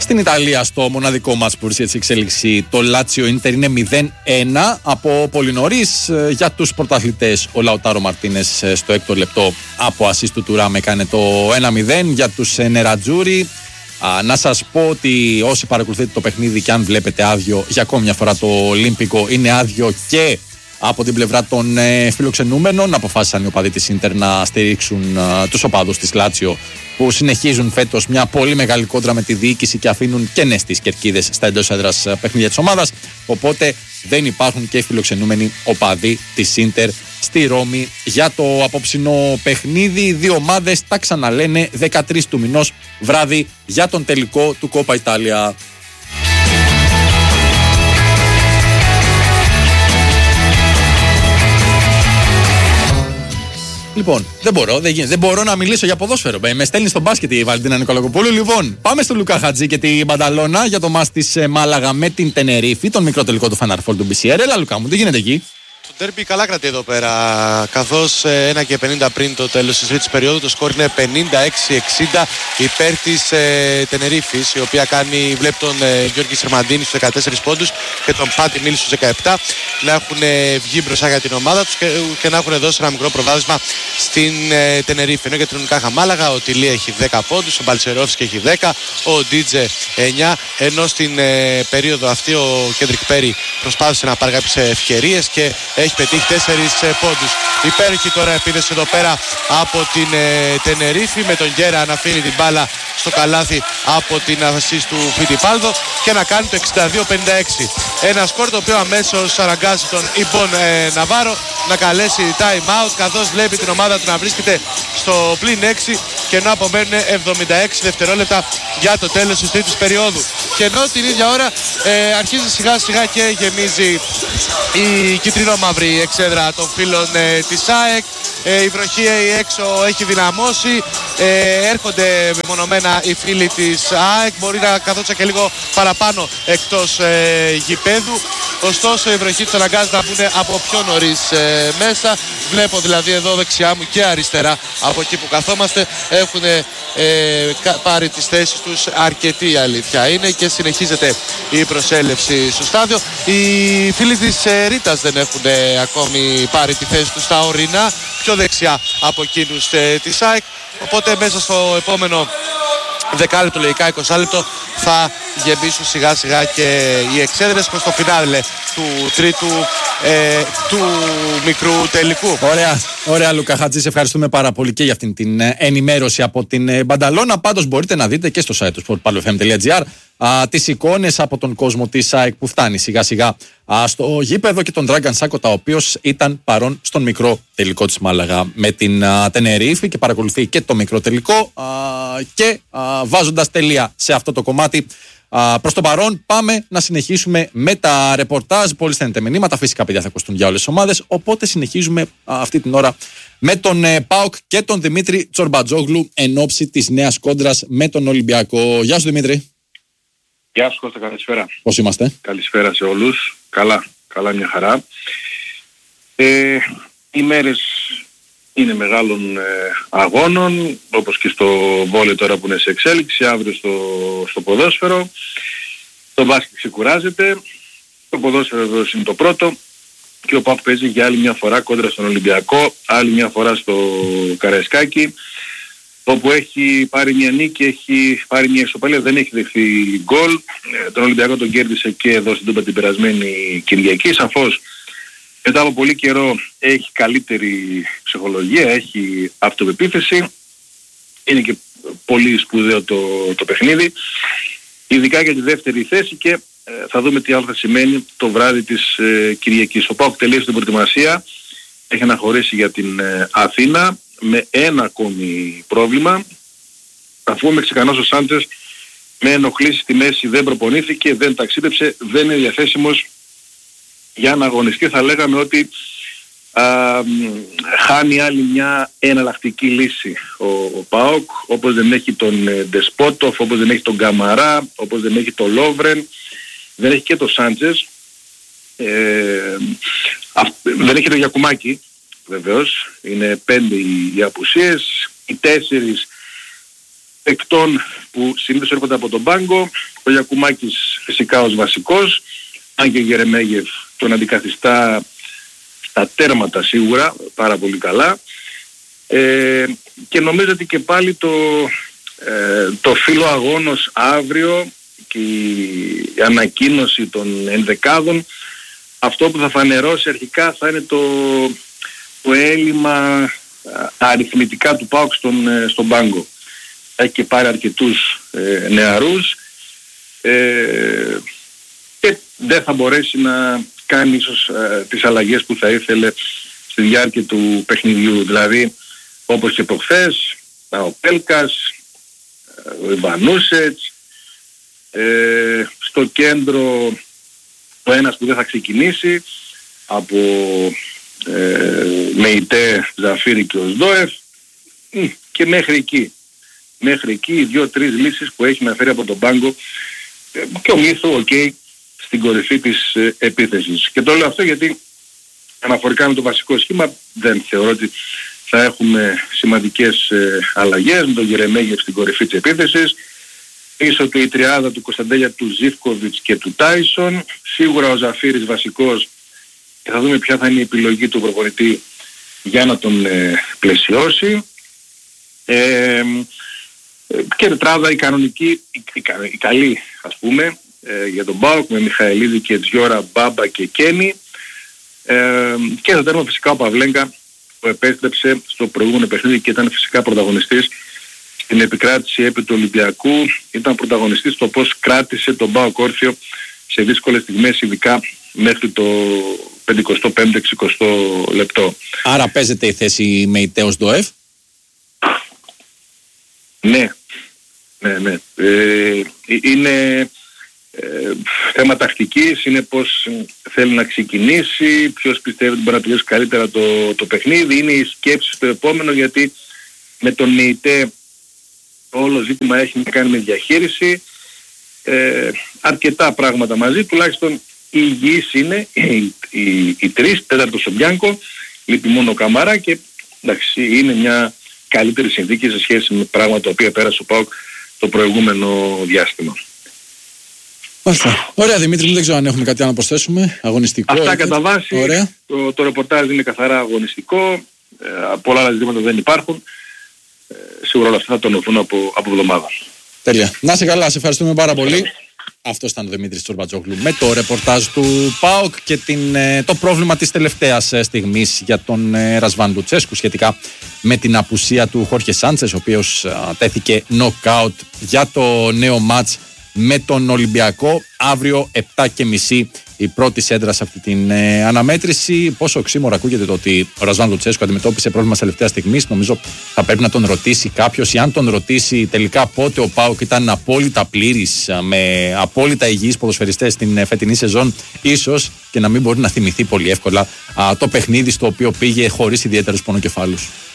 Στην Ιταλία, στο μοναδικό μας που βρίσκεται σε εξέλιξη, το Λάτσιο Ίντερ είναι 0-1 από πολύ νωρίς. Για τους πρωταθλητές, ο Λαουτάρο Μαρτίνες στο έκτο λεπτό από ασίστ του Τουράμ έκανε το 1-0. Για τους Νερατζούρι, να σας πω ότι όσοι παρακολουθείτε το παιχνίδι και αν βλέπετε άδειο, για ακόμη μια φορά το Ολύμπικο είναι άδειο και από την πλευρά των φιλοξενούμενων. Αποφάσισαν οι οπαδοί της Ίντερ να στηρίξουν τους οπαδούς της Λάτσιο, που συνεχίζουν φέτος μια πολύ μεγάλη κόντρα με τη διοίκηση και αφήνουν κενές στις κερκίδες στα εντός έδρας παιχνίδια της ομάδας. Οπότε δεν υπάρχουν και φιλοξενούμενοι οπαδοί της Ίντερ στη Ρώμη για το απόψινο παιχνίδι. Οι δύο ομάδες τα ξαναλένε 13 του μηνός βράδυ για τον τελικό του Κόπα Ιτάλια. Λοιπόν, δεν μπορώ να μιλήσω για ποδόσφαιρο. Με στέλνει στο μπάσκετ η Βαλεντίνα Νικολακοπούλου. Λοιπόν, πάμε στο Λουκά Χατζή και την Μπανταλώνα για το μάτς της Μάλαγα με την Τενερίφη, τον μικρό τελικό του Final Four του BCR. Έλα, Λουκά μου, τι γίνεται εκεί? Το ντέρμπι καλά κρατεί εδώ πέρα, καθώς 1:50 πριν το τέλος της τρίτης περίοδου το σκορ είναι 56-60 υπέρ της Τενερίφης, η οποία βλέπει τον Γιώργη Σερμαντίνη στους 14 πόντους και τον Πάτη Μίλη στους 17 να έχουν βγει μπροστά για την ομάδα τους και να έχουν δώσει ένα μικρό προβάδισμα στην Τενερίφη. Ενώ για την Ουνικάχα Μάλαγα ο Τιλί έχει 10 πόντους, ο Μπαλτσερόφσκι έχει 10, ο Ντίτζε 9, ενώ στην περίοδο αυτή ο Κέντρικ Πέρι προσπάθησε να πάρει κάποιες ευκαιρίες και έχει πετύχει 4 πόντους. Υπέροχη τώρα επίδεση εδώ πέρα από την Τενερίφη, με τον Γκέρα να αφήνει την μπάλα στο καλάθι από την ασίστ του Φιτιπάλδο και να κάνει το 62-56. Ένα σκορ το οποίο αμέσως αναγκάζει τον Ιμπον Ναβάρο να καλέσει time out, καθώς βλέπει την ομάδα του να βρίσκεται στο πλην 6 και ενώ απομένουν 76 δευτερόλεπτα για το τέλος της τρίτης περίοδου. Και ενώ την ίδια ώρα αρχίζει σιγά σιγά και γεμίζει η κυτρινό-μαύρη εξέδρα των φίλων της ΑΕΚ. Η βροχή έξω έχει δυναμώσει, έρχονται μεμονωμένα οι φίλοι της ΑΕΚ, μπορεί να καθόντουσαν και λίγο παραπάνω εκτός γηπέδου, ωστόσο η βροχή τους αναγκάζει να μπουν από πιο νωρίς μέσα. Βλέπω δηλαδή εδώ δεξιά μου και αριστερά από εκεί που καθόμαστε έχουν πάρει τις θέσεις τους αρκετοί, η αλήθεια είναι, και συνεχίζεται η προσέλευση στο στάδιο. Οι φίλοι της Ρήτας δεν έχουν ακόμη πάρει τη θέση τους στα ορεινά, πιο δεξιά από εκείνους της ΑΕΚ, οπότε μέσα στο επόμενο δεκάλεπτο, λογικά 20 λεπτό, θα γεμίσουν σιγά σιγά και οι εξέδρες προς το φινάλε του τρίτου του μικρού τελικού. Ωραία Λουκά Χατζή, σε ευχαριστούμε πάρα πολύ και για αυτήν την ενημέρωση από την Μπανταλώνα. Πάντως μπορείτε να δείτε και στο site του sportpalofm.gr τις εικόνες από τον κόσμο της ΑΕΚ που φτάνει σιγά σιγά στο γήπεδο και τον Dragan Σάκοτα, ο οποίος ήταν παρόν στον μικρό τελικό της Μάλαγα με την Τενερίφη και παρακολουθεί και το μικρό τελικό και βάζοντας τελεία σε αυτό το κομμάτι. Προς το παρόν πάμε να συνεχίσουμε με τα ρεπορτάζ. Πολύ στέλνετε μηνύματα, φυσικά παιδιά θα ακουστούν για όλες τις ομάδες, οπότε συνεχίζουμε αυτή την ώρα με τον ΠΑΟΚ και τον Δημήτρη Τσορμπατζόγλου εν ώψη της νέας κόντρας με τον Ολυμπιακό. Γεια σου Δημήτρη. Γεια σου Κώστα, καλησπέρα. Πώς είμαστε? Καλησπέρα σε όλους. Καλά μια χαρά. Οι μέρες είναι μεγάλων αγώνων, όπως και στο βόλεϊ τώρα που είναι σε εξέλιξη, αύριο στο ποδόσφαιρο. Το μπάσκετ ξεκουράζεται, το ποδόσφαιρο εδώ είναι το πρώτο και ο ΠΑΟΚ παίζει για άλλη μια φορά κόντρα στον Ολυμπιακό, άλλη μια φορά στο Καραϊσκάκι, όπου έχει πάρει μια νίκη, έχει πάρει μια ισοπαλία, δεν έχει δεχθεί γκολ. Τον Ολυμπιακό τον κέρδισε και εδώ στην Τούμπα την περασμένη Κυριακή. Σαφώς μετά από πολύ καιρό έχει καλύτερη ψυχολογία, έχει αυτοπεποίθηση. Είναι και πολύ σπουδαίο το παιχνίδι, ειδικά για τη δεύτερη θέση, και θα δούμε τι άλλο θα σημαίνει το βράδυ της Κυριακής. Ο ΠΑΟΚ τελείωσε την προετοιμασία, έχει αναχωρήσει για την Αθήνα με ένα ακόμη πρόβλημα, αφού ο Μεξικανός ο Σάντσες με ενοχλήσεις στη μέση δεν προπονήθηκε, δεν ταξίδεψε, δεν είναι διαθέσιμος για να αγωνιστεί. Θα λέγαμε ότι χάνει άλλη μια εναλλακτική λύση ο ΠΑΟΚ, όπως δεν έχει τον Ντεσπότοφ, όπως δεν έχει τον Καμαρά, όπως δεν έχει τον Λόβρεν, δεν έχει και τον Σάντσες, δεν έχει τον Γιακουμάκη. Βεβαίως, είναι 5 οι απουσίες, οι 4 εκτών που συνήθως έρχονται από τον πάγκο, Ο Γιακουμάκης φυσικά ως βασικός, αν και ο Γερεμέγεφ τον αντικαθιστά στα τέρματα σίγουρα πάρα πολύ καλά. Και νομίζω ότι και πάλι το φύλλο αγώνος αύριο και η ανακοίνωση των ενδεκάδων, αυτό που θα φανερώσει αρχικά θα είναι το έλλειμμα αριθμητικά του ΠΑΟΚ στον πάγκο. Έχει και πάρει αρκετούς νεαρούς και δεν θα μπορέσει να κάνει ίσως τις αλλαγές που θα ήθελε στη διάρκεια του παιχνιδιού. Δηλαδή όπως και προχθές, ο Πέλκας, ο Ιβανούσετς, στο κέντρο ο ένας που δεν θα ξεκινήσει από Μεϊτέ, Ζαφίρι και ο Σδόεφ, και μέχρι εκεί οι 2-3 λύσεις που έχει να φέρει από τον πάγκο και ο Μίθου στην κορυφή της επίθεσης. Και το λέω αυτό γιατί αναφορικά με το βασικό σχήμα δεν θεωρώ ότι θα έχουμε σημαντικές αλλαγές, με τον Γερεμέγεφ στην κορυφή της επίθεσης, πίσω του η τριάδα του Κωνσταντέλια, του Ζίβκοβιτς και του Τάισον, σίγουρα ο Ζαφίρης βασικός, και θα δούμε ποια θα είναι η επιλογή του προπονητή για να τον πλαισιώσει. Και τετράδα η κανονική, η καλή ας πούμε, για τον ΠΑΟΚ, με Μιχαηλίδη και Τζιόρα, Μπάμπα και Κένι. Και στο τέρμα φυσικά ο Παυλέγκα, που επέστρεψε στο προηγούμενο παιχνίδι και ήταν φυσικά πρωταγωνιστής στην επικράτηση επί του Ολυμπιακού. Ήταν πρωταγωνιστής στο πώς κράτησε τον ΠΑΟΚ όρθιο σε δύσκολες στιγμές, ειδικά μέχρι το 55-60 λεπτό. Άρα παίζεται η θέση με Ιτέος Ντοεφ. Ναι. Είναι θέμα τακτικής, είναι πως θέλει να ξεκινήσει, ποιος πιστεύει ότι μπορεί να τελειώσει καλύτερα το παιχνίδι. Είναι η σκέψη στο επόμενο, γιατί με τον Μεϊτέ όλο ζήτημα έχει να κάνει με διαχείριση. Αρκετά πράγματα μαζί, τουλάχιστον οι υγιείς είναι οι τρεις, τέταρτος ο Μπιάνκο, λείπει μόνο ο Καμαρά και εντάξει, είναι μια καλύτερη συνθήκη σε σχέση με πράγματα τα οποία πέρασε ο ΠΑΟΚ το προηγούμενο διάστημα. Μάλιστα. Ωραία Δημήτρη, δεν ξέρω αν έχουμε κάτι άλλο να προσθέσουμε. Αγωνιστικό. Αυτά κατά βάση. Το ρεπορτάζ είναι καθαρά αγωνιστικό. Πολλά άλλα ζητήματα δεν υπάρχουν. Σίγουρα όλα αυτά θα τονωθούν από εβδομάδα. Τέλεια. Να είσαι καλά, σε ευχαριστούμε πάρα πολύ. Αυτό ήταν ο Δημήτρης Τσορμπατζόγλου με το ρεπορτάζ του ΠΑΟΚ και το πρόβλημα της τελευταίας στιγμής για τον Ρασβάν Λουτσέσκου σχετικά με την απουσία του Χόρχε Σάντσες, ο οποίος τέθηκε νοκάουτ για το νέο μάτς με τον Ολυμπιακό. Αύριο 7:30 η πρώτη σέντρα σε αυτή την αναμέτρηση. Πόσο οξύμορα ακούγεται το ότι ο Ρασβάν Λουτσέσκου αντιμετώπισε πρόβλημα σε τελευταία στιγμή. Νομίζω θα πρέπει να τον ρωτήσει κάποιος, ή αν τον ρωτήσει τελικά πότε ο ΠΑΟΚ ήταν απόλυτα πλήρης, με απόλυτα υγιείς ποδοσφαιριστές στην φετινή σεζόν, ίσως και να μην μπορεί να θυμηθεί πολύ εύκολα το παιχνίδι στο οποίο πήγε χωρίς ιδιαίτερους πονοκεφάλους.